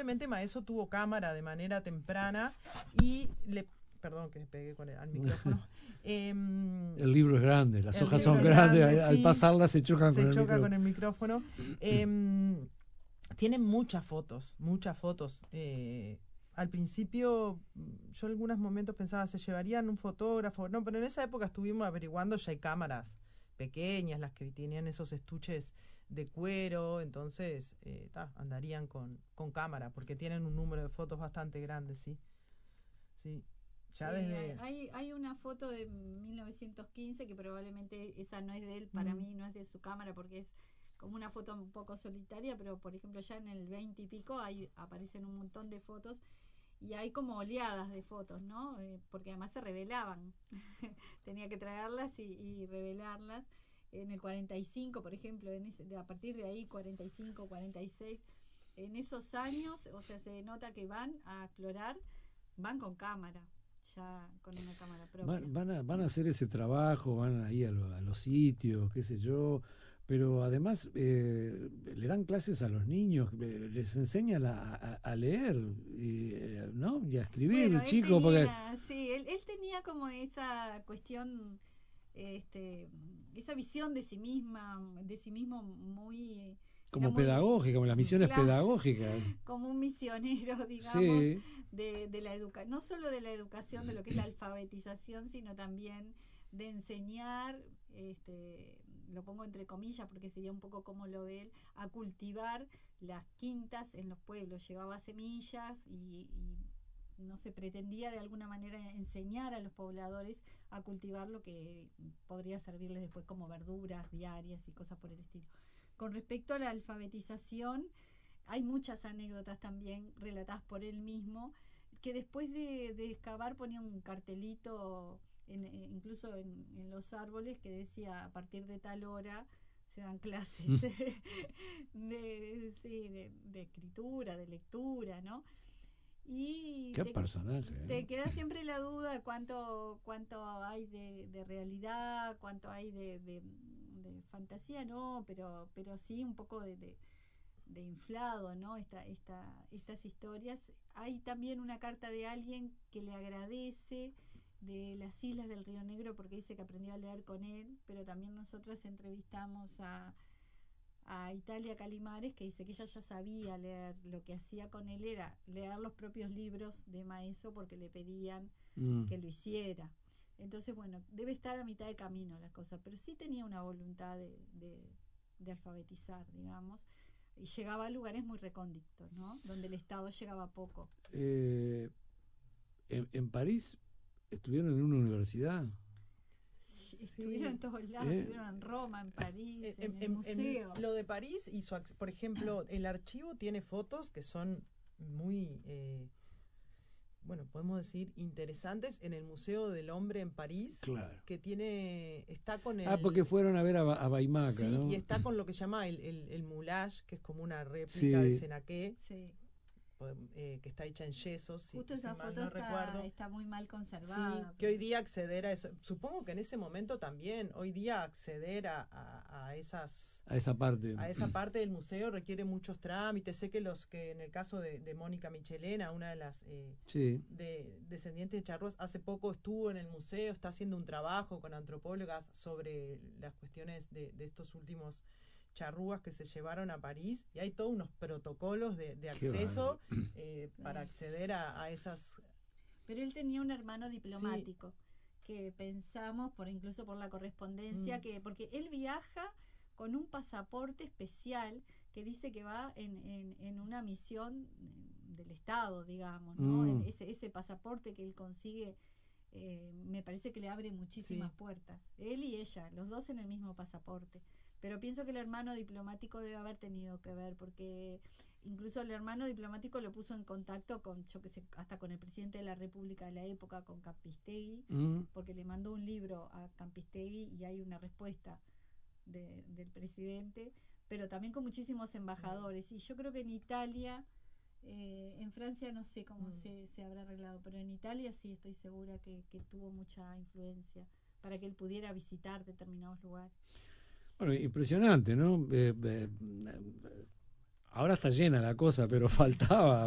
indudablemente Maeso tuvo cámara de manera temprana y perdón que me pegué al micrófono. El libro es grande, las hojas son grande, grandes, al sí, pasarlas se chocan con el micrófono. Tienen muchas fotos. Al principio, yo en algunos momentos pensaba, ¿se llevarían un fotógrafo? No, pero en esa época estuvimos averiguando, ya hay cámaras pequeñas, las que tenían esos estuches de cuero, entonces andarían con cámara, porque tienen un número de fotos bastante grande, sí. Sí. Ya desde... hay una foto de 1915 que probablemente esa no es de él, para mí no es de su cámara, porque es como una foto un poco solitaria, pero por ejemplo ya en el 20 y pico aparecen un montón de fotos y hay como oleadas de fotos, ¿no? Porque además se revelaban, tenía que traerlas y revelarlas. En el 45, por ejemplo, a partir de ahí, 45, 46, en esos años, o sea, se nota que van a explorar, van con cámara, ya con una cámara propia. Van a hacer ese trabajo, van ahí a los sitios, qué sé yo, pero además le dan clases a los niños, les enseñan a leer, ¿no? Y a escribir, bueno, chicos, porque... Sí, él tenía como esa cuestión, esa visión de sí mismo muy... como pedagógica, como las misiones pedagógicas. Como un misionero, digamos, sí, de la educación, no solo de la educación, de lo que es la alfabetización, sino también de enseñar, lo pongo entre comillas porque sería un poco como lo ve él, a cultivar las quintas en los pueblos. Llevaba semillas y no se pretendía de alguna manera enseñar a los pobladores a cultivar lo que podría servirles después como verduras diarias y cosas por el estilo. Con respecto a la alfabetización, hay muchas anécdotas también relatadas por él mismo, que después de excavar ponía un cartelito, incluso en los árboles, que decía: a partir de tal hora se dan clases de escritura, de lectura, ¿no? Y qué personaje, te queda siempre la duda de cuánto hay de realidad, cuánto hay de fantasía, no, pero sí un poco de inflado, ¿no? Estas historias. Hay también una carta de alguien que le agradece de las islas del Río Negro porque dice que aprendió a leer con él, pero también nosotras entrevistamos a Italia Calimares, que dice que ella ya sabía leer. Lo que hacía con él era leer los propios libros de Maeso porque le pedían que lo hiciera. Entonces, bueno, debe estar a mitad de camino la cosa, pero sí tenía una voluntad de alfabetizar, digamos, y llegaba a lugares muy recónditos, ¿no? Donde el Estado llegaba poco. En París estuvieron en una universidad. Estuvieron en todos lados, estuvieron en Roma, en París, en el museo. Lo de París hizo, por ejemplo, el archivo tiene fotos que son muy, bueno, podemos decir, interesantes en el Museo del Hombre en París, claro, que está con el... porque fueron a ver a Baimaca, sí, ¿no? y está con lo que se llama el moulage, que es como una réplica de Senaqué. Sí. Que está hecha en yeso, justo esa foto está muy mal conservada. Sí, que hoy día acceder a eso, supongo que en ese momento también, hoy día acceder a esa parte del museo requiere muchos trámites. Sé que en el caso de Mónica Michelena, una de las descendientes de charrúas, hace poco estuvo en el museo, está haciendo un trabajo con antropólogas sobre las cuestiones de estos últimos charrúas que se llevaron a París, y hay todos unos protocolos de acceso para acceder a esas... Pero él tenía un hermano diplomático, que pensamos, incluso por la correspondencia, porque él viaja con un pasaporte especial que dice que va en una misión del Estado, digamos, ¿no? Ese pasaporte que él consigue, me parece que le abre muchísimas puertas. Él y ella, los dos en el mismo pasaporte. Pero pienso que el hermano diplomático debe haber tenido que ver, porque incluso el hermano diplomático lo puso en contacto con, yo que sé, hasta con el presidente de la República de la época, con Campistegui, porque le mandó un libro a Campistegui y hay una respuesta del presidente, pero también con muchísimos embajadores. Y yo creo que en Italia, en Francia no sé cómo se habrá arreglado, pero en Italia sí estoy segura que tuvo mucha influencia para que él pudiera visitar determinados lugares. Bueno, impresionante, ¿no? Ahora está llena la cosa, pero faltaba